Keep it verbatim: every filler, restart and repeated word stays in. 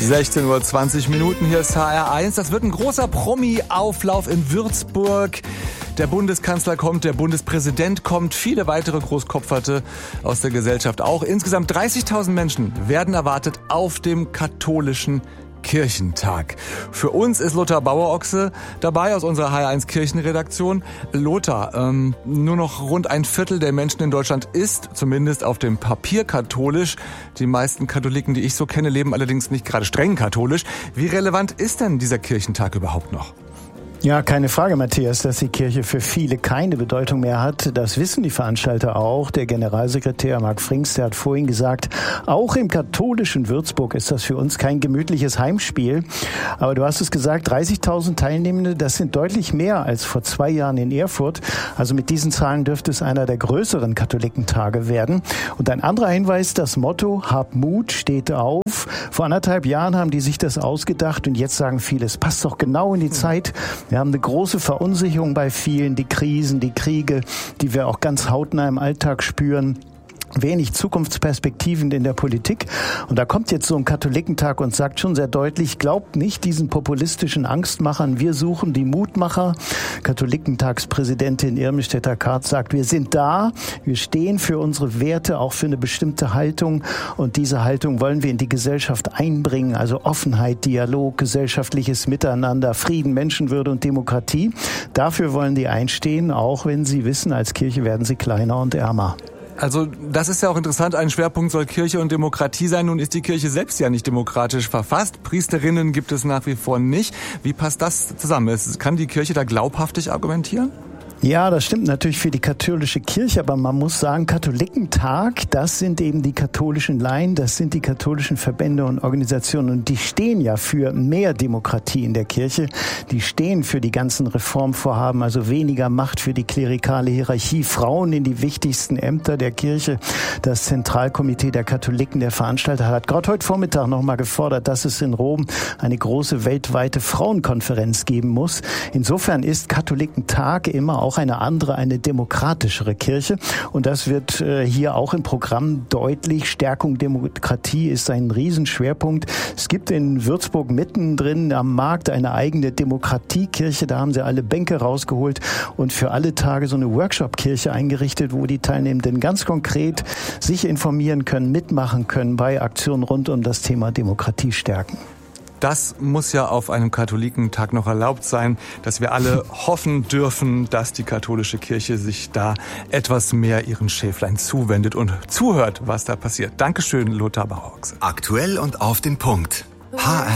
sechzehn Uhr zwanzig Minuten, hier ist H R eins. Das wird ein großer Promi-Auflauf in Würzburg. Der Bundeskanzler kommt, der Bundespräsident kommt, viele weitere Großkopferte aus der Gesellschaft auch. Insgesamt dreißigtausend Menschen werden erwartet auf dem katholischen Kirchentag. Für uns ist Lothar Bauerochse dabei aus unserer H R eins Kirchenredaktion. Lothar, ähm, nur noch rund ein Viertel der Menschen in Deutschland ist zumindest auf dem Papier katholisch. Die meisten Katholiken, die ich so kenne, leben allerdings nicht gerade streng katholisch. Wie relevant ist denn dieser Kirchentag überhaupt noch? Ja, keine Frage, Matthias, dass die Kirche für viele keine Bedeutung mehr hat. Das wissen die Veranstalter auch. Der Generalsekretär Marc Frings, der hat vorhin gesagt, auch im katholischen Würzburg ist das für uns kein gemütliches Heimspiel. Aber du hast es gesagt, dreißigtausend Teilnehmende, das sind deutlich mehr als vor zwei Jahren in Erfurt. Also mit diesen Zahlen dürfte es einer der größeren Katholikentage werden. Und ein anderer Hinweis, das Motto Hab Mut steht auf. Vor anderthalb Jahren haben die sich das ausgedacht und jetzt sagen viele, es passt doch genau in die Zeit. Wir haben eine große Verunsicherung bei vielen, die Krisen, die Kriege, die wir auch ganz hautnah im Alltag spüren. Wenig Zukunftsperspektiven in der Politik. Und da kommt jetzt so ein Katholikentag und sagt schon sehr deutlich, glaubt nicht diesen populistischen Angstmachern, wir suchen die Mutmacher. Katholikentagspräsidentin Irmestetter-Karz sagt, wir sind da, wir stehen für unsere Werte, auch für eine bestimmte Haltung. Und diese Haltung wollen wir in die Gesellschaft einbringen, also Offenheit, Dialog, gesellschaftliches Miteinander, Frieden, Menschenwürde und Demokratie. Dafür wollen die einstehen, auch wenn sie wissen, als Kirche werden sie kleiner und ärmer. Also das ist ja auch interessant, ein Schwerpunkt soll Kirche und Demokratie sein. Nun ist die Kirche selbst ja nicht demokratisch verfasst. Priesterinnen gibt es nach wie vor nicht. Wie passt das zusammen? Kann die Kirche da glaubhaftig argumentieren? Ja, das stimmt natürlich für die katholische Kirche, aber man muss sagen, Katholikentag, das sind eben die katholischen Laien, das sind die katholischen Verbände und Organisationen und die stehen ja für mehr Demokratie in der Kirche, die stehen für die ganzen Reformvorhaben, also weniger Macht für die klerikale Hierarchie, Frauen in die wichtigsten Ämter der Kirche. Das Zentralkomitee der Katholiken, der Veranstalter, hat gerade heute Vormittag nochmal gefordert, dass es in Rom eine große weltweite Frauenkonferenz geben muss. Insofern ist Katholikentag immer auch eine andere, eine demokratischere Kirche. Und das wird äh, hier auch im Programm deutlich. Stärkung Demokratie ist ein Riesenschwerpunkt. Es gibt in Würzburg mittendrin am Markt eine eigene Demokratiekirche. Da haben sie alle Bänke rausgeholt und für alle Tage so eine Workshop-Kirche eingerichtet, wo die Teilnehmenden ganz konkret sich informieren können, mitmachen können bei Aktionen rund um das Thema Demokratie stärken. Das muss ja auf einem Katholikentag noch erlaubt sein, dass wir alle hoffen dürfen, dass die katholische Kirche sich da etwas mehr ihren Schäflein zuwendet und zuhört, was da passiert. Dankeschön, Lothar Bauerochse. Aktuell und auf den Punkt. H R